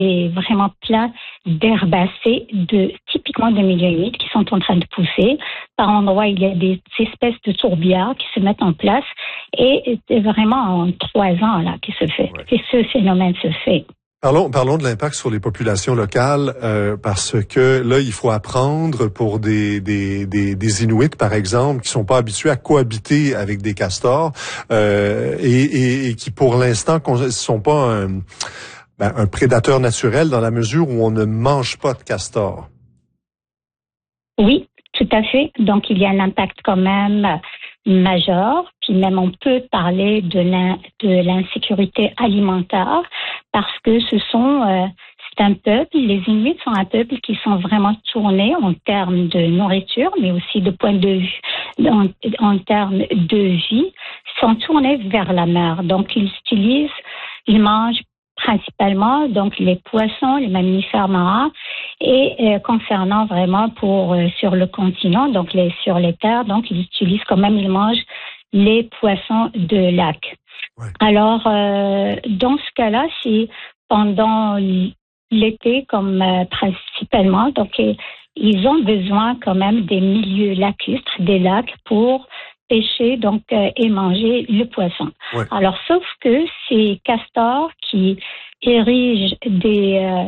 vraiment plein d'herbacées, typiquement de milieux humides qui sont en train de pousser. Par endroits, il y a des espèces de tourbières qui se mettent en place et c'est vraiment en 3 ans là qui se fait. Ouais. Et ce phénomène se fait. Parlons de l'impact sur les populations locales, parce que là, il faut apprendre pour des Inuits, par exemple, qui sont pas habitués à cohabiter avec des castors, et qui, pour l'instant, sont pas un prédateur naturel dans la mesure où on ne mange pas de castor. Oui, tout à fait. Donc, il y a un impact quand même majeur, puis même on peut parler de l'insécurité alimentaire parce que c'est un peuple, les Inuits sont un peuple qui sont vraiment tournés en termes de nourriture, mais aussi de point de vue, en termes de vie, sont tournés vers la mer. Donc ils mangent principalement donc les poissons, les mammifères marins et concernant vraiment sur le continent, donc sur les terres, donc ils mangent les poissons de lac. Ouais. Alors dans ce cas-là, c'est pendant l'été comme principalement, donc ils ont besoin quand même des milieux lacustres, des lacs pour pêcher donc et manger le poisson. Ouais. Alors sauf que ces castors qui érigent des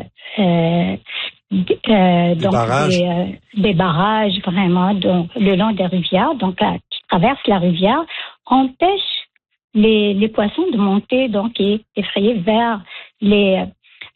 barrages vraiment donc le long des rivières, donc qui traversent la rivière, empêchent les poissons de monter donc et effrayer vers les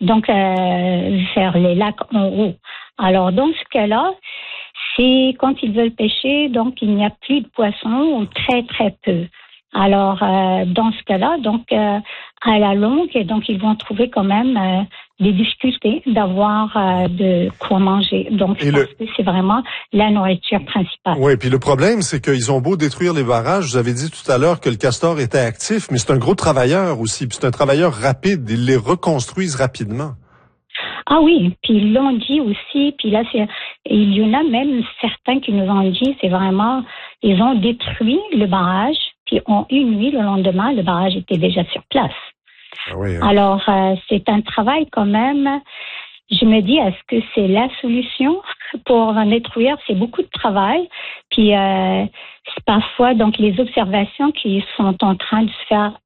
lacs en haut. Alors dans ce cas-là, c'est quand ils veulent pêcher, donc il n'y a plus de poissons ou très très peu. Alors dans ce cas-là, donc à la longue, donc ils vont trouver quand même des difficultés d'avoir de quoi manger. Donc parce que c'est vraiment la nourriture principale. Oui, puis le problème, c'est qu'ils ont beau détruire les barrages. Vous avez dit tout à l'heure que le castor était actif, mais c'est un gros travailleur aussi. Puis c'est un travailleur rapide. Ils les reconstruisent rapidement. Ah oui, puis ils l'ont dit aussi, puis là, il y en a même certains qui nous ont dit, c'est vraiment, ils ont détruit le barrage, puis en une nuit, le lendemain, le barrage était déjà sur place. Ah oui, hein. Alors, c'est un travail quand même, je me dis, est-ce que c'est la solution pour détruire? C'est beaucoup de travail, puis c'est parfois, donc, les observations qui sont en train de se faire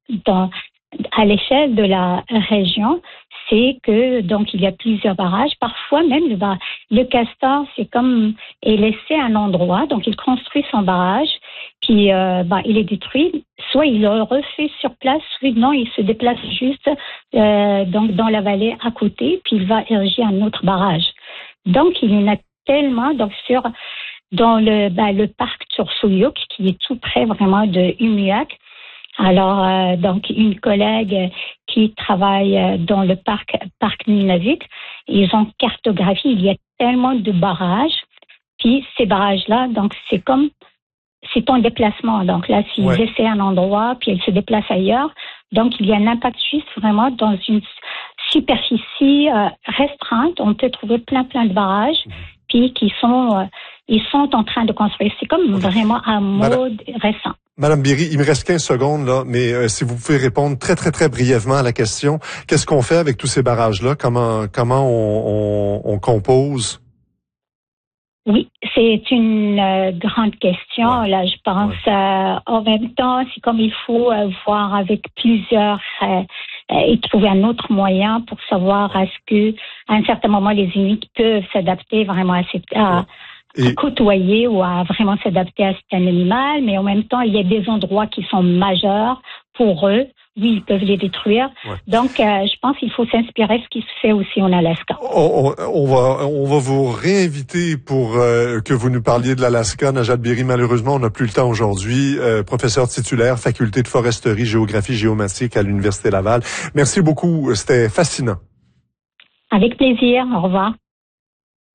à l'échelle de la région, c'est que donc il y a plusieurs barrages. Parfois même le castor, c'est comme est laissé à un endroit, donc il construit son barrage, puis il est détruit. Soit il le refait sur place, soit non, il se déplace juste donc dans la vallée à côté, puis il va ériger un autre barrage. Donc il y en a tellement dans le parc Tsursouyuk, qui est tout près vraiment de Umiak. Alors, donc, une collègue qui travaille dans le parc Nunavut, ils ont cartographié, il y a tellement de barrages, puis ces barrages-là, donc c'est en déplacement. Donc là, s'ils essaient un endroit, puis ils se déplacent ailleurs, donc il y a un impact suisse vraiment dans une superficie restreinte. On peut trouver plein de barrages, puis ils sont en train de construire. C'est comme vraiment un mode récent. Madame Biri, il me reste 15 secondes, là, mais si vous pouvez répondre très, très, très brièvement à la question. Qu'est-ce qu'on fait avec tous ces barrages-là? Comment on compose? Oui, c'est une grande question. Ouais. Là, je pense, en même temps, c'est comme il faut voir avec plusieurs et trouver un autre moyen pour savoir est-ce que, à un certain moment, les Inuits peuvent s'adapter vraiment à côtoyer ou à vraiment s'adapter à cet animal, mais en même temps, il y a des endroits qui sont majeurs pour eux. Oui, ils peuvent les détruire. Ouais. Donc, je pense qu'il faut s'inspirer de ce qui se fait aussi en Alaska. On va vous réinviter pour que vous nous parliez de l'Alaska. Najat Biri, malheureusement, on n'a plus le temps aujourd'hui. Professeur titulaire, faculté de foresterie, géographie géomatique à l'Université Laval. Merci beaucoup, c'était fascinant. Avec plaisir, au revoir.